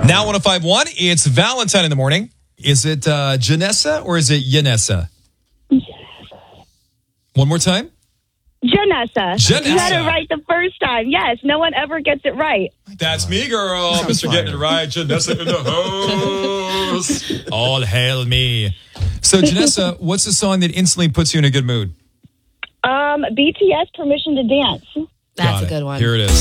Now 105.1, it's Valentine in the morning. Is it Janessa or is it Yanessa? One more time. Janessa. Janessa. You had it right the first time. Yes, no one ever gets it right. That's me, girl. Mr. Getting It Right. Janessa in the house. All hail me. So, Janessa, what's the song that instantly puts you in a good mood? BTS, Permission to Dance. That's a good one. Here it is.